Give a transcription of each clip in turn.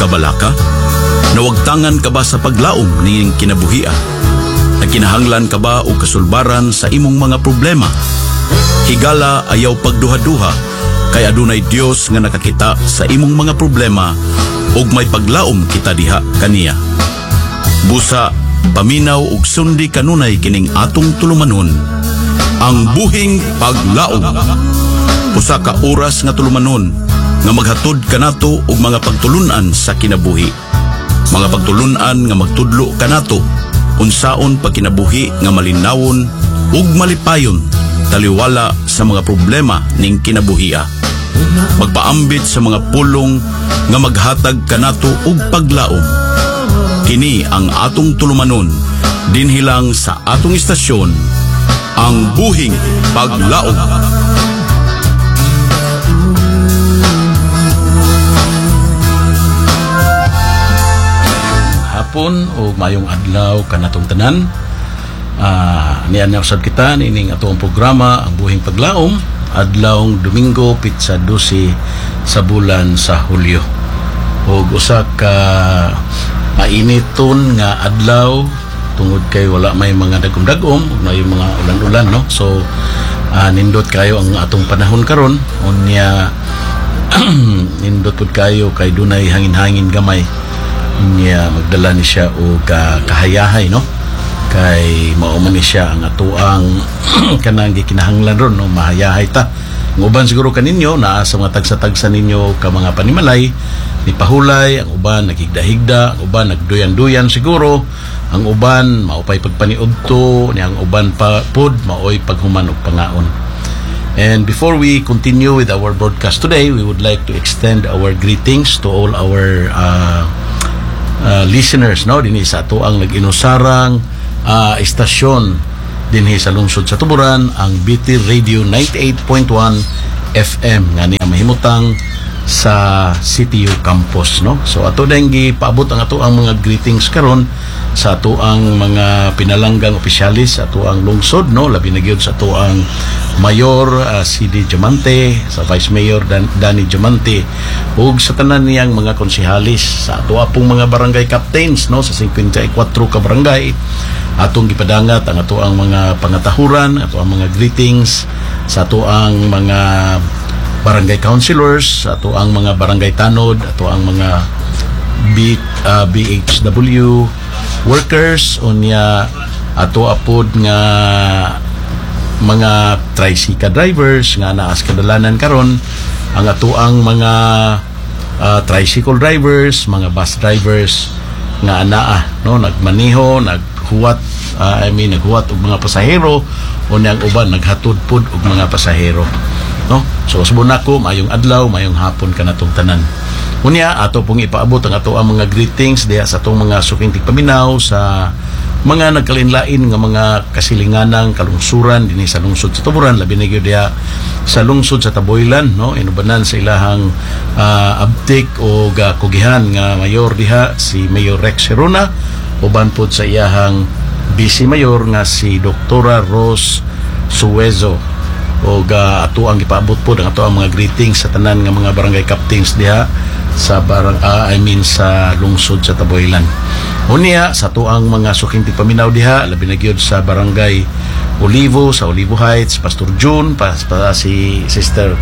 Kabalaka, nawagtangan ka ba sa paglaom ning kinabuhia? Nakinahanglan ka ba o kasulbaran sa imong mga problema? Higala ayaw pagduha-duha, kay adunay Dios nga nakakita sa imong mga problema ug may paglaom kita diha kaniya. Busa, paminaw ug sundi kanunay kining atong tulumanon, ang buhing paglaom. Usa ka oras nga tulumanon nga maghatod kanato og mga pagtulunan sa kinabuhi. Mga pagtulunan nga magtudlo kanato unsaon pagkinabuhi nga malinawon ug malipayon taliwala sa mga problema ning kinabuhia. Magpaambit sa mga pulong nga maghatag kanato og paglaom. Kini ang atong tulumanon dinhi lang sa atong istasyon, ang buhing paglaom. Hapon o mayong adlaw kanatong tanan. Niyan na usab kita nining atong programa, ang buhing paglaom, adlawng Domingo pitsa 12 sa bulan sa Hulyo. Og usa ka mainiton nga adlaw tungod kay wala may mga dagom-dagom, na yung mga ulan-ulan, no? So nindot kayo ang atong panahon karon, unya nindot pud kayo kay dunay hangin-hangin gamay, unya magdala ni siya og kahayahay, no? Kay mao man ni siya ang atuang kanang gikinahanglan ron, no? Mahayahay ta. Ang uban siguro kaninyo naa sa mga tagsa-tagsa ninyo ka mga panimalay ni pahulay, ang uban nagigda-higda, ang uban nagduyan-duyan siguro, ang uban maupay pagpaniudto, ni ang uban pa pod maoy paghuman og pangaon. And before we continue with our broadcast today, we would like to extend our greetings to all our listeners, no, dinhi sa ato ang nag-inusarang istasyon dinhi sa lungsod sa Tuburan, ang BT Radio 98.1 FM nga niya mahimutang sa CTU campus, no? So ato dayng gipaabot ang ato ang mga greetings karon sa ato ang mga pinalanggang opisyalis sa ato ang lungsod, no? Labi na gyud sa ato ang Mayor CD Diamante, sa Vice Mayor Danny Diamante, ug sa tanan niyang mga konsehalis, sa ato apong mga barangay captains, no, sa 54 ka barangay. Atong gipadangat ang ato ang mga pangatahuran, ato ang mga greetings sa ato ang mga barangay councilors, ato ang mga barangay tanod, ato ang mga BHW workers, unya ato apod nga mga tricycle drivers nga naa sa kadalanan karon, ang ato ang mga tricycle drivers, mga bus drivers nga anaa, no, nagmaneho, naghuwat og mga pasahero, unya ang uban naghatod pod og mga pasahero, no? So usbon nako, mayong adlaw, mayong hapon kanatong tanan. Unya ato pong ipaabot ang ato ang mga greetings diha sa atong mga suking tigpaminaw sa mga nagkalinlain nga mga kasilinganang kalungsuran dinhi sa lungsod sa Tuburan, labi na gyud diha sa lungsod sa Taboylan, no, inubanan sa ilahang abtik o kugihan nga mayor diha si Mayor Rex Herona, uban pod sa iyahang Vice Mayor nga si Doktora Rose Suezo. O ato ang ipaabot po ang ato ang mga greetings sa tanan nga mga barangay captains diha sa sa lungsod sa Taboylan. Unya sa ato ang mga suking tigpaminaw diha, labi na gyud sa barangay Olivo, sa Olivo Heights, Pastor June, si Sister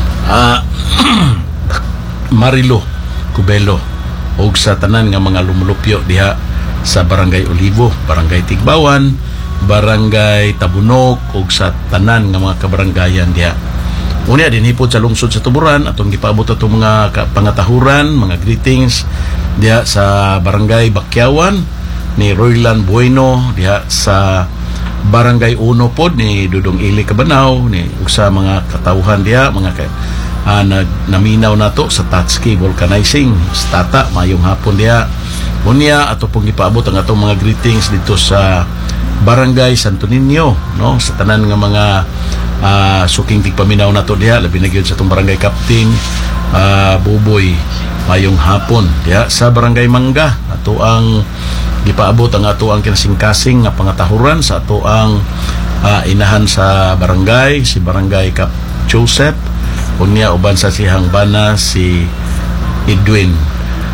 Marilo Cubelo, ug sa tanan nga mga lumulupyo diha sa barangay Olivo, barangay Tigbawan, barangay Tabunok, ug sa tanan nga mga kabaranggayan diha. Unya dinhi pod sa lungsod sa Tuburan, atong gipaabot atong mga pangatahuran, mga greetings diha sa barangay Bakyawan ni Roylan Bueno, diha sa barangay Uno pod ni Dudong Ili Cabanaw, ni ug sa mga katawhan diha, mga naminaw nato sa Tatski vulcanizing stata, mayong hapon diha. Unya ato pong gipaabot ang atong mga greetings dito sa barangay Santo Niño, no, sa tanan nga mga suking tigpaminaw nato diha, labi na gyud sa atong barangay captain Buboy, mayong hapon diha sa barangay Mangga. Ato ang gipaabot ang ato ang kinasingkasing nga pangatahuran sa ato ang inahan sa barangay, si Barangay Cap Joseph, unya uban sa sihang bana si Edwin.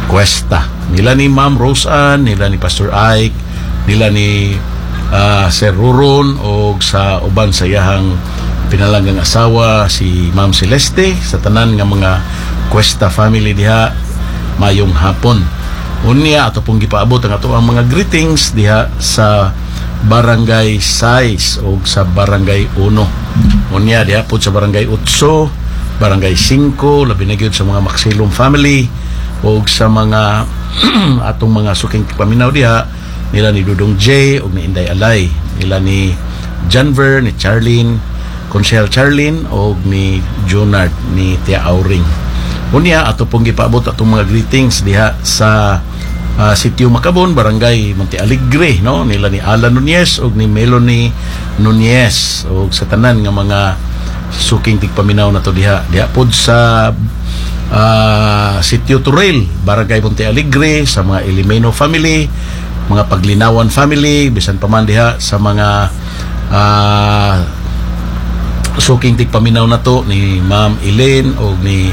Cuesta. Nila ni Ma'am Rose Ann, nila ni Pastor Ike, nila ni Sir Ruron, o sa uban sa iyahang pinalanggang asawa si Ma'am Celeste, sa tanan nga mga Cuesta family diha, mayong hapon. Unya ato pong gipaabot ang ato ang mga greetings diha sa Barangay 6 o sa Barangay 1. Unya diha po sa Barangay 8, Barangay 5, labi na gyud sa mga Maxilum family o sa mga atong mga suking paminaw diha, nila ni Dudong J o ni Inday Alay, nila ni Janver, ni Charlene, Consel Charlene o ni Junard, ni Tia Auring. Unya ato pong gipaabot atong mga greetings diha sa Sitio Macabon, Barangay Monte Alegre, no, nila ni Alan Nunez o ni Melanie Nunez o sa tanan nga mga suking tigpaminaw na to diha pod sa Sitio Turel, Barangay Monte Alegre, sa mga Elimeno family, mga Paglinawan family, bisan pa man diha sa mga suking tigpaminaw na to ni Ma'am Elaine o ni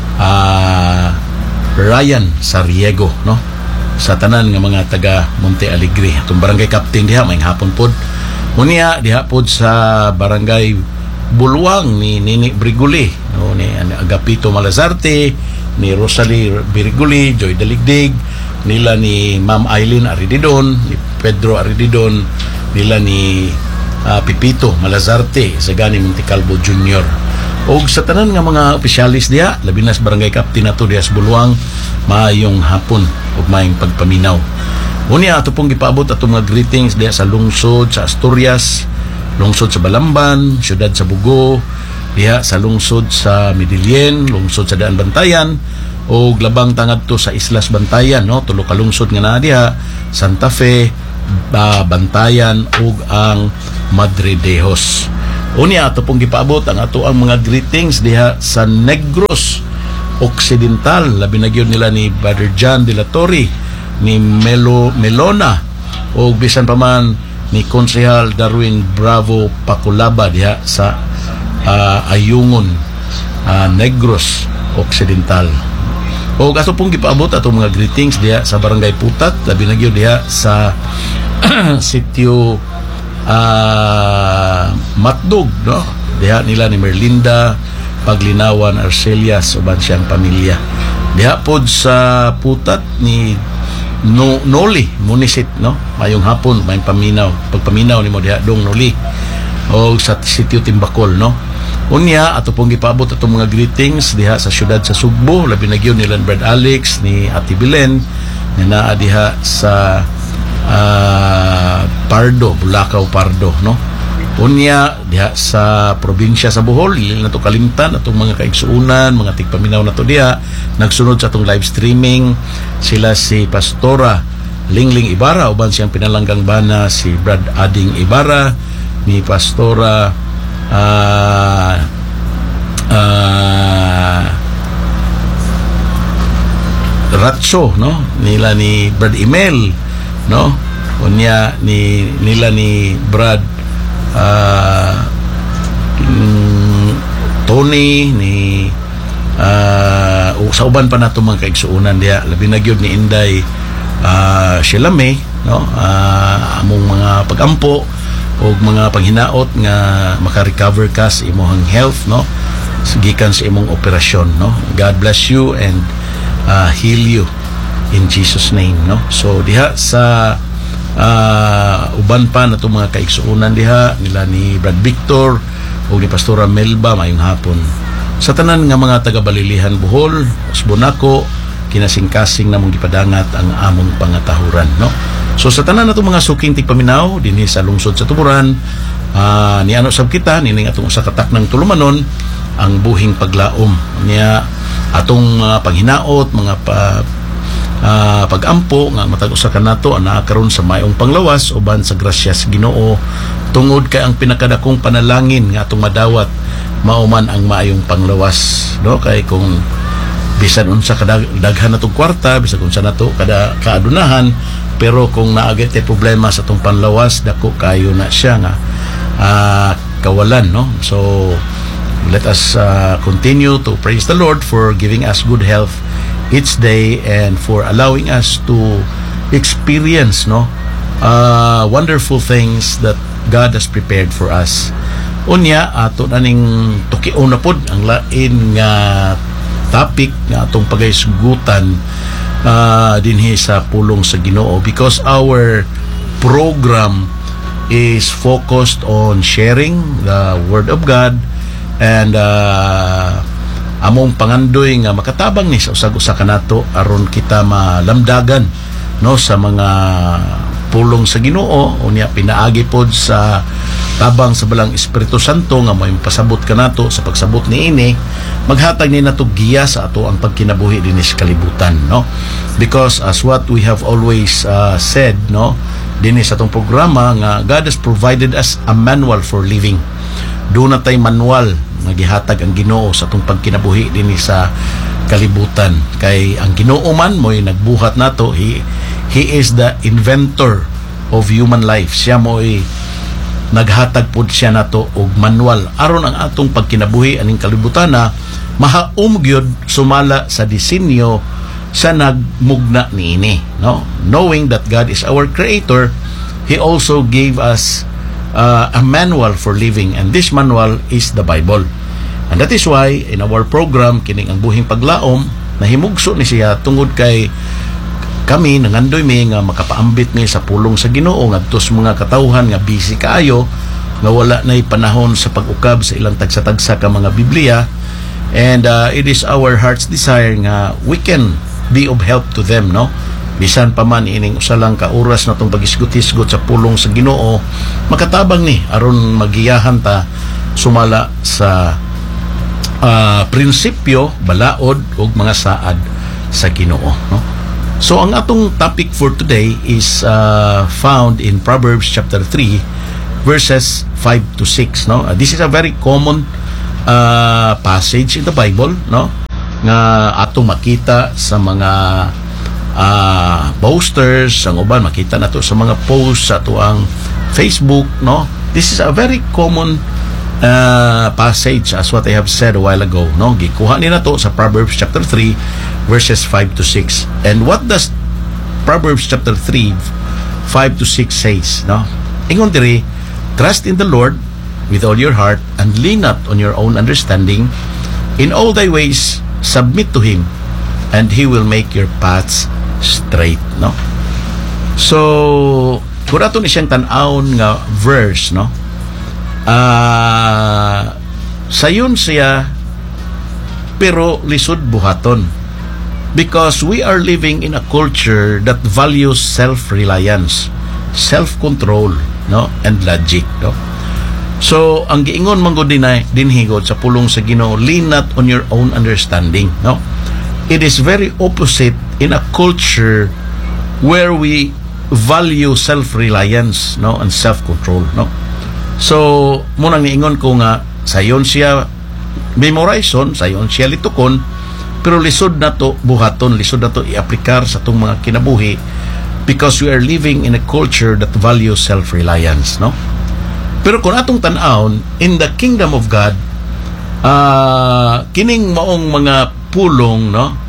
Ryan Sariego, no, sa tanan nga mga taga Monte Alegre. Itong barangay captain diha may hapon pod. Unya diha pod sa Barangay Bulwang ni Nini Briguli, no, ni Agapito Malazarte, ni Rosalie Briguli, Joy Daligdig, nila ni Ma'am Eileen Arididon, ni Pedro Arididon, nila ni Pipito Malazarte sa gani Monticalvo Jr. O sa tanan nga mga opisyalis diha, labi na sa barangay captain nato diha sa Bulwang, maayong hapon ug maayong pagpaminaw. Unya ato pong gipaabot ato mga greetings diha sa lungsod sa Asturias, lungsod sa Balamban, siyudad sa Bugo, diha sa lungsod sa Midilien, lungsod sa Daan Bantayan, o labang tangad to sa Islas Bantayan, no, tulo ka lungsod nga naa diha, Santa Fe, Bantayan ug ang Madre Dejos. Unya ato pong gipaabot ang ato ang mga greetings diha sa Negros Occidental, labi na gyud nila ni Brother John de la Torre, ni Melona o bisan pa man ni Konsehal Darwin Bravo Paculaba diha sa Ayungon, Negros Occidental. O ato pong gipaabot ato mga greetings diha sa Barangay Putat, labi na gyud diha sa Sitio Matdog, no, diha nila ni Merlinda Paglinawan Arcelias uban siyang pamilya. Diha pod sa Putat ni Noli Munisit, no, mayong hapon may pagpaminaw nimo diha dong Noli o sa Sitio Timbakol, no. Unya ato pong gipaabot atong mga greetings diha sa siyudad sa Sugbo, labi na gyud nila Brad Alex ni Ate Belen na naa diha sa Pardo, Bulacau Pardo, no. Unya diha sa probinsya sa Bohol, dili na to kalimtan atong mga kaigsuunan, mga tigpaminaw na to diha nagsunod sa atong live streaming, sila si Pastora Lingling Ibarra uban siyang pinalanggang bana si Brad Ading Ibarra, ni Pastora Ratso, no, nila ni Brad Emel, no, unya nila ni Brad Tony, ni sa uban pa nato mga kaigsuunan diha, labi na gyud ni Inday Shelame, no, among mga pagampo o mga panghinaot nga maka-recover ka sa imong health, no, gikan sa imong operasyon, no. God bless you and heal you in Jesus name, no. So diha sa uban pa na itong mga kaigsuunan diha nila ni Brad Victor o ni Pastora Melba, mayong hapon. Sa tanan nga mga taga-Balilihan Bohol, Osbonako, kinasing-kasing namong gipadangat ang among pangatahuran, no. So sa tanan na itong mga suking tigpaminaw dinhi sa lungsod sa Tuburan, ni ano sab kita nining atong usa katak ng tulumanon ang buhing paglaom niya atong panghinaot, mga pag-ampo nga matag usa kanato ana karon sa mayong panglawas uban sa grasya sa Ginoo, tungod kay ang pinakadakong panalangin nga atong madawat mauman ang maayong panglawas, no. Kay kung bisan unsa kadaghan natong kwarta, bisan unsa nato kada kaadunahan, pero kung naagay tay problema sa atong panlawas, dako kayo na siya nga kawalan, no. So let us continue to praise the Lord for giving us good health each day and for allowing us to experience wonderful things that God has prepared for us. Unya ato naning tukion na pod ang lain nga topic nga atong pagaisgutan dinhi sa pulong sa Ginoo, because our program is focused on sharing the Word of God and among pangandoy nga makatabang ni sa usag-usa kanato aron kita malamdagan sa mga pulong sa Ginoo. Unya pinaagi pod sa tabang sa balang Espiritu Santo nga may pasabot kanato sa pagsabot niini, maghatag ni nato giya sa ato ang pagkinabuhi dinhi sa kalibutan, because as what we have always said dinhi sa atong programa nga God has provided us a manual for living. Doon na tay manual nga gihatag ang Ginoo sa atong pagkinabuhi dinhi sa kalibutan, kay ang Ginoo man mo'y nagbuhat nato. He is the inventor of human life. Siya mo'y naghatag pod siya nato og manual aron ang atong pagkinabuhi aning kalibutan na mahaum gyud sumala sa disenyo sa nagmugna niini, knowing that God is our creator. He also gave us a manual for living, and this manual is the Bible. And that is why in our program kining ang buhing paglaom nahimugso ni siya tungod kay kami nangandoy mi nga makapaambit mi sa pulong sa Ginoo ngadto sa mga katawhan nga busy kaayo nga wala nay panahon sa pag-ukab sa ilang tagsa-tagsa ka mga Biblia, and it is our heart's desire nga we can be of help to them, bisan pa man ining usa lang ka oras natong pagisgot-hisgot sa pulong sa Ginoo, makatabang ni aron magiyahan ta sumala sa prinsipyo, balaod ug mga saad sa Ginoo, So ang atong topic for today is found in Proverbs chapter 3 verses 5 to 6, This is a very common passage in the Bible, nga atong makita sa mga posters, ang uban makita nato sa mga posts sa ato ang Facebook, This is a very common passage, as what I have said a while ago, gikuha ni nato sa Proverbs chapter 3 verses 5 to 6. And what does Proverbs chapter 3 5 to 6 says, ingon diri, trust in the Lord with all your heart and lean not on your own understanding, in all thy ways submit to him and he will make your paths straight, So kung ato ni siyang tan-awon nga verse, sayon siya pero lisod buhaton, because we are living in a culture that values self-reliance, self-control, and logic, So ang giingon man gud dinhigod sa pulong sa Ginoo, lean not on your own understanding, It is very opposite in a culture where we value self-reliance, and self-control, So munang niingon ko nga sayon siya memorizon, sayon siya litukon, pero lisod na to buhaton, lisod na to i-aplikar sa itong mga kinabuhi, because we are living in a culture that values self-reliance, Pero kung atong tan-awon in the kingdom of God, kining maong mga pulong,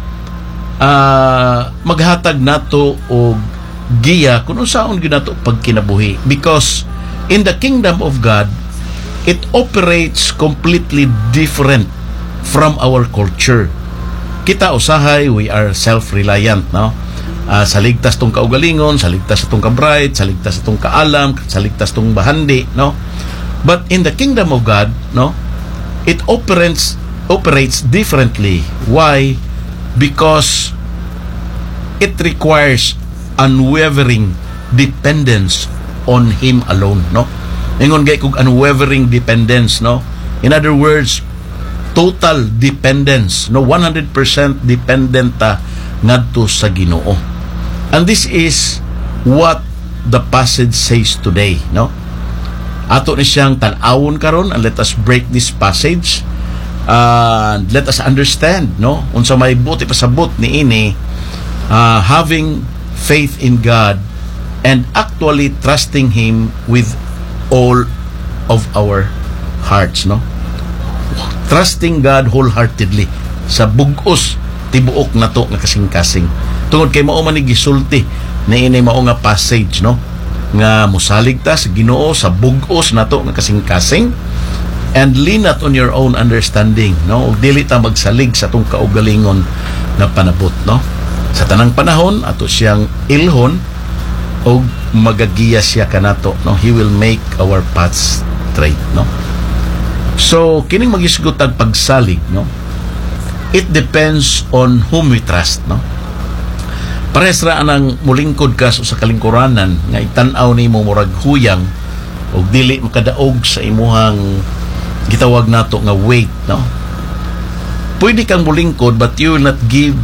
maghatag nato og giya kung unsaon gyud nato pagkinabuhi, because in the kingdom of God it operates completely different from our culture. Kita usahay, we are self-reliant, sa ligtas tong kaugalingon, sa ligtas tong kabright, sa ligtas tong kaalam, sa ligtas tong bahandi, But in the kingdom of God, it operates differently. Why? Because it requires unwavering dependence on him alone, Ingon gay kog unwavering dependence, In other words, total dependence, 100% dependent ngadto sa Ginoo. And this is what the passage says today, Ato ni siyang tan-awon karon, and let us break this passage and let us understand, unsa may buti pasabot niini, having faith in God and actually trusting him with all of our hearts, Trusting God wholeheartedly sa bugos tibuok na to nga kasing-kasing. Tungod kay mao man ni gisulti na ini mao nga passage, no, nga mosalig ta sa Ginoo sa bug-os nato nga kasing-kasing, and lean not on your own understanding, no, ug dili ta magsalig sa tong kaugalingon na panabot, no. Sa tanang panahon ato siyang ilhon og magagiya siya kanato, no. He will make our paths straight, no. So kining magisgot ang pagsalig, no, it depends on whom we trust, no. Pares ra anang mulingkod ka sa kalingkuranan nga itan-aw nimo murag huyang og dili makadaog sa imuhang gitawag nato nga weight, no. Pwede kang mulingkod but you will not give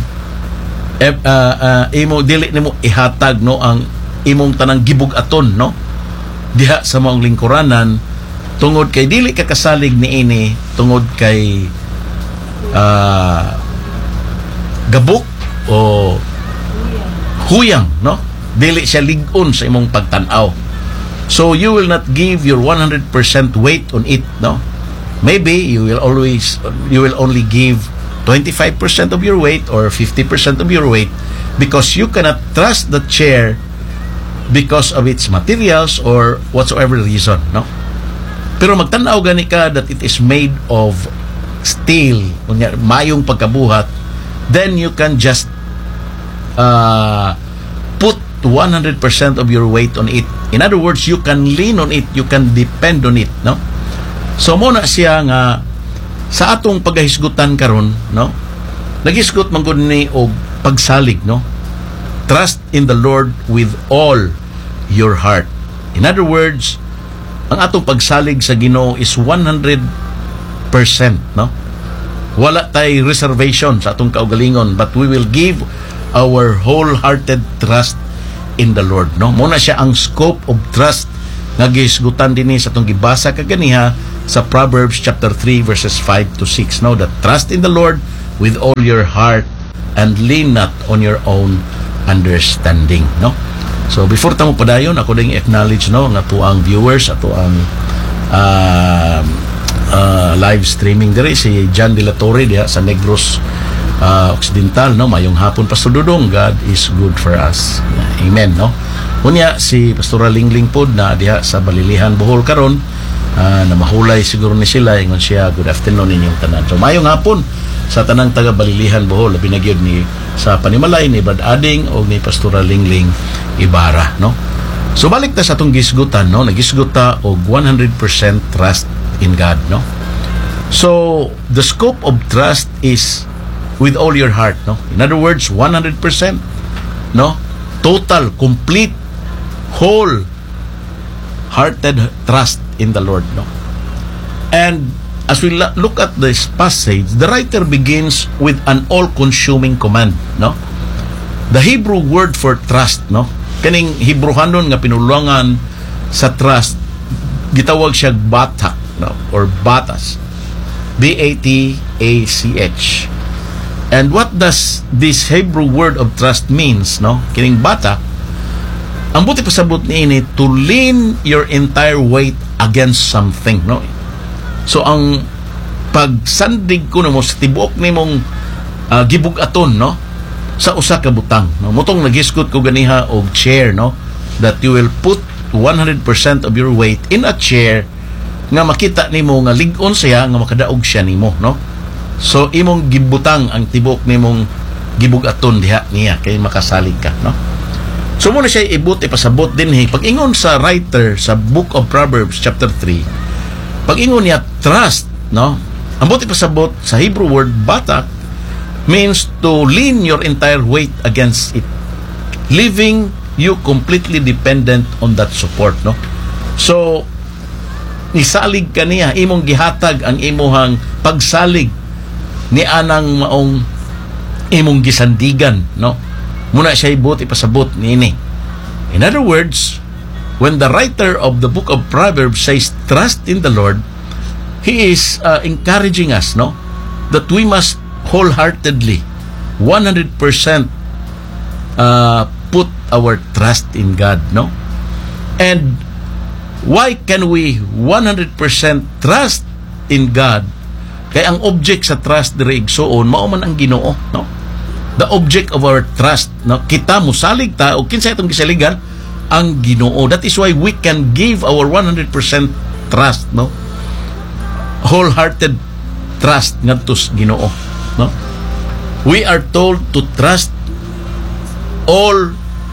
imo dili nimo ihatag, no, ang imong tanang gibug-aton, no, diha sa maong lingkuranan tungod kay dili ka kasalig niini, tungod kay gabok o huyang, no, dili siya lig-on sa imong pagtan-aw. So you will not give your 100% weight on it, no. Maybe you will only give 25% of your weight or 50% of your weight because you cannot trust the chair because of its materials or whatsoever reason, no. Pero magtan-aw gani ka that it is made of steel, kunya mayong pagkabuhat, then you can just put 100% of your weight on it. In other words, you can lean on it, you can depend on it, no. So mo na siya nga sa atong paghisgutan karon, no, nagisgot man gud ni og pagsalig, no. Trust in the Lord with all your heart. In other words, ang atong pagsalig sa Ginoo is 100%, no. Wala tay reservation sa atong kaugalingon, but we will give our wholehearted trust in the Lord, no. Muna siya ang scope of trust nga gihisgutan dinhi sa atong gibasa kaganiha sa Proverbs chapter 3 verses 5 to 6, no, that trust in the Lord with all your heart and lean not on your own understanding, no. So before ta mo padayon, ako ding acknowledge, no, nga to ang viewers ato ang live streaming diri si John De La Torre diha sa Negros Occidental, no. Mayong hapon, Pastor Dudong. God is good for us. Amen, no. Unya si Pastor Lingling pod na diha sa Balilihan, Bohol karon, na mahulay siguro ni sila ingon siya good afternoon ninyong tanan. So mayong hapon sa tanang taga Balilihan, Bohol, labi na gyud ni sa panimalay ni Brad Ading o ni Pastor Lingling Ibarra, no. So balik ta sa atong gisgutan, no, nagisgot ta og 100% trust in God, no. So the scope of trust is with all your heart, no. In other words, 100%, no, total, complete, whole hearted trust in the Lord, no. And as we look at this passage, the writer begins with an all-consuming command, no. The Hebrew word for trust, no, kaning Hebrewanon nga pinulungan sa trust, gitawag siya batak, no, or batas, B-A-T-A-C-H. And what does this Hebrew word of trust means, no? Kining bata, ang buti pasabot niini to lean your entire weight against something, no? So ang pagsandig ko nimo sa tibuok nimong gibug-aton, no, sa usa ka butang, no. Motong nagisgot ko ganiha og chair, no, that you will put 100% of your weight in a chair nga makita nimo nga lig-on siya nga makadaog siya nimo, no. So imong gibutang ang tibok nimong gibug-aton diha niya kay makasalig ka, no. So mo na siya ibot ipasabot dinhi pag-ingon sa writer sa Book of Proverbs chapter 3, pag-ingon niya trust, no, ang buti pasabot sa Hebrew word batak means to lean your entire weight against it, leaving you completely dependent on that support, no. So nisalig ka niya, imong gihatag ang imuhang pagsalig ni anang maong imong gisandigan, no. Muna siya ibot ipasabot niini. In other words, when the writer of the book of Proverbs says trust in the Lord, he is encouraging us, no, that we must wholeheartedly 100% put our trust in God, no. And why can we 100% trust in God? Kaya ang object sa trust diri igsoon mao man ang Ginoo, no. The object of our trust, no? Kita musalig ta o kinsa itong gisaligan ang Ginoo. That is why we can give our 100% trust, no? Wholehearted trust ngadto sa Ginoo, no? We are told to trust all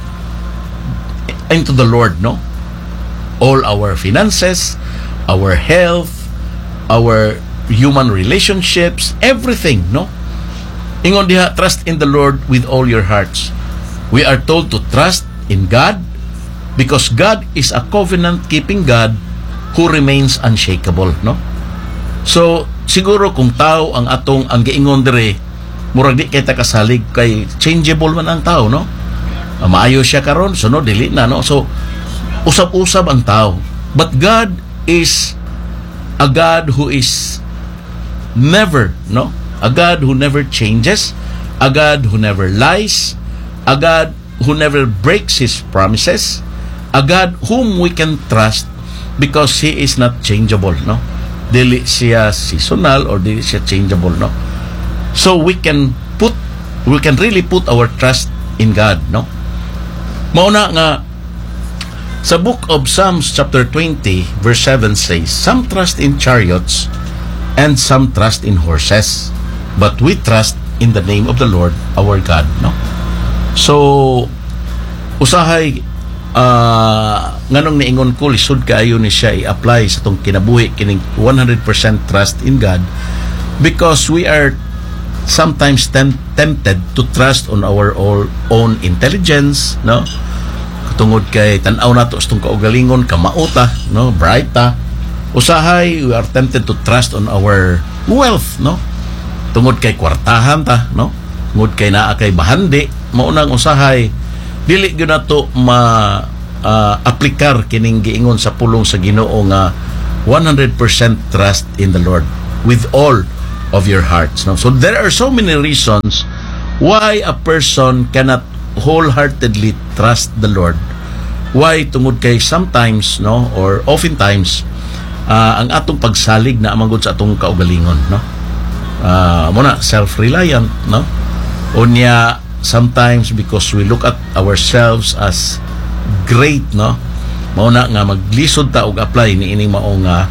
into the Lord, no? All our finances, our health, our human relationships, everything, no? Ingon diha, trust in the Lord with all your hearts. We are told to trust in God because God is a covenant-keeping God who remains unshakable, no? So, siguro kung tao ang giingon dire, murag di kita kasalig kay changeable man ang tao, no? Maayo siya karon, sunod dili na, no? So, usab-usab ang tao. But God is a God who is never, no? A God who never changes, a God who never lies, a God who never breaks His promises, a God whom we can trust because He is not changeable, no? Dili siya seasonal or dili siya changeable, no? So we can really put our trust in God, no? Mauna nga sa book of Psalms chapter 20 verse 7 says, some trust in chariots and some trust in horses, but we trust in the name of the Lord our God, no? So usahay nganong niingon ko lisod kaayo ni siya i-apply sa tong kinabuhi kining 100% trust in God because we are sometimes tempted to trust on our own intelligence, no? Tungod kay tan-aw nato sa tong kaugalingon, kamauta, no? Brighta. Usahay we are tempted to trust on our wealth, no? Tungod kay kwartahan ta, no? Tungod kay naa kay bahandi, maunang usahay dili gyud nato aplikar kining giingon sa pulong sa Ginoo nga 100% trust in the Lord with all of your hearts, no? So there are so many reasons why a person cannot wholeheartedly trust the Lord. Why? Tungod kay sometimes, no, or oftentimes ang atong pagsalig na amangod sa atong kaugalingon, no? Muna self-reliant, no? Unya sometimes because we look at ourselves as great, no? Mauna nga maglisod ta og apply ni ining mao nga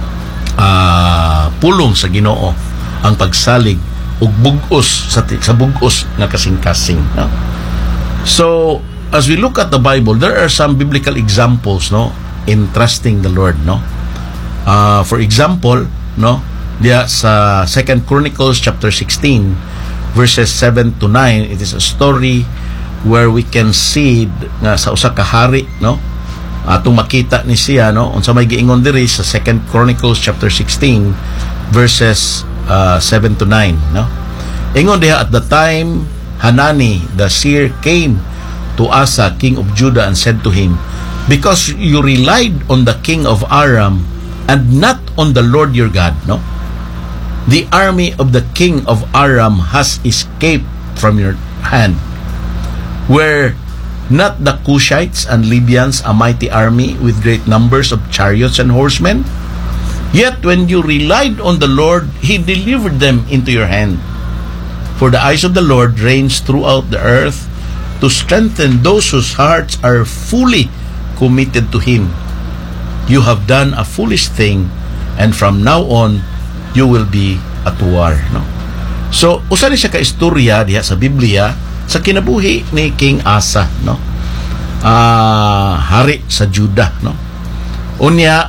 pulong sa Ginoo ang pagsalig og bug-os sa bug-os nga kasing-kasing, no? So as we look at the Bible, there are some biblical examples, no, in trusting the Lord, no? For example, no, diya sa 2 Chronicles chapter 16 verses 7 to 9, it is a story where we can see nga sa usa ka hari, no, atong makita ni siya, no, unsa may giingon diri sa 2 Chronicles chapter 16 verses 7 to 9, no? Ingon diha, at the time Hanani the seer came to Asa king of Judah and said to him, because you relied on the king of Aram and not on the Lord your God, no, the army of the king of Aram has escaped from your hand. Were not the Cushites and Libyans a mighty army with great numbers of chariots and horsemen? Yet when you relied on the Lord, He delivered them into your hand. For the eyes of the Lord range throughout the earth to strengthen those whose hearts are fully committed to Him. You have done a foolish thing, and from now on you will be at war, no? So usa ni siya ka istorya diha sa Biblia sa kinabuhi ni King Asa, no? Hari sa Judah, no? Unya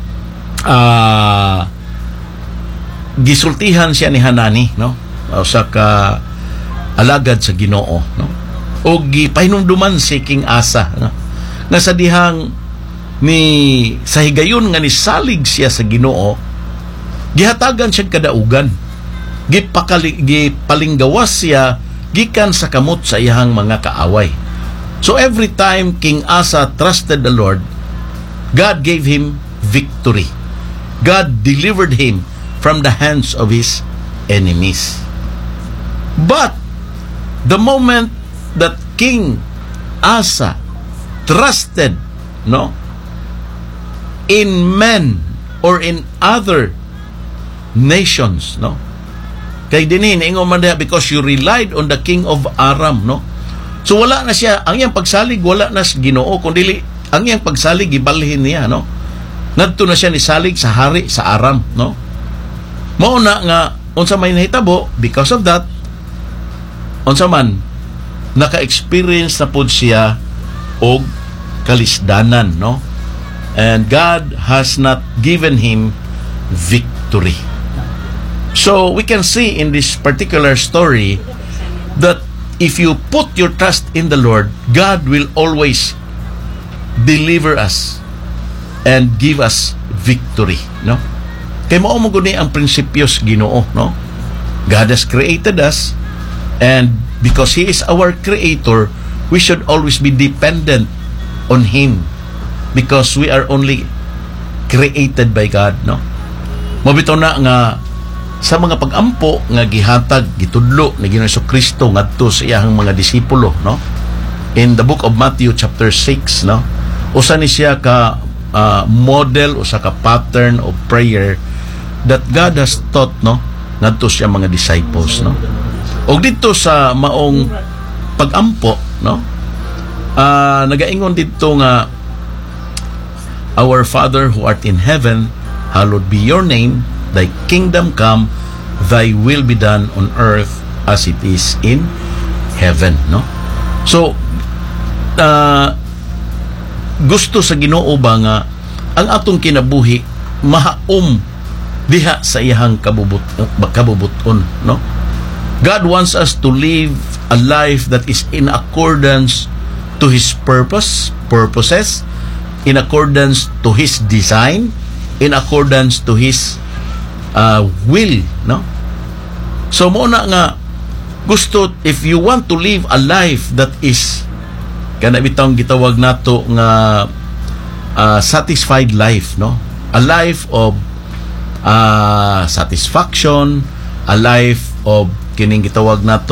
gisultihan siya ni Hanani, no? Usa ka alagad sa Ginoo, no? O gipahinumduman si King Asa, no? Nga sa dihang ni sa higayon nga ni salig siya sa Ginoo, gihatagan siya kadaugan, gipalinggawas siya gikan sa kamot sa iyang mga kaaway. So every time King Asa trusted the Lord, God gave him victory. God delivered him from the hands of his enemies. But the moment that King Asa trusted, no, in men or in other nations, no, Kay dinhi niingon man diha, because you relied on the king of Aram, no? So wala na siya, ang iyang pagsalig wala na sa Ginoo, kundi ang iyang pagsalig gibalhin niya, no? Ngadto na siya ni salig sa hari sa Aram, no? Mao na nga unsa may nahitabo, because of that, unsa man naka-experience na pud siya og kalisdanan, no? And God has not given him victory. So we can see in this particular story that if you put your trust in the Lord, God will always deliver us and give us victory, no? Kay mao mo guni ang prinsipyos Ginoo, no? God has created us, and because He is our creator, we should always be dependent on Him, because we are only created by God, no? Mabitaw na nga sa mga pag-ampo nga gihatag gitudlo ni Ginoong Jesucristo ngadto sa iyang mga disipulo, no? In the book of Matthew chapter 6, no? Usa ni siya ka model, usa ka pattern of prayer that God has taught, no? Ngadto siya mga disciples, no? Og dito sa maong pag-ampo, no? Nagaingon dito nga, Our Father who art in heaven, hallowed be your name, thy kingdom come, thy will be done on earth as it is in heaven, no? So gusto sa Ginoo ba nga ang atong kinabuhi mahaom diha sa iyang kabubuton, no? God wants us to live a life that is in accordance to His purposes, in accordance to His design, in accordance to His will, no? So mo na nga gusto, if you want to live a life that is kana bitang gitawag nato nga satisfied life, no? A life of satisfaction, a life of kining gitawag nato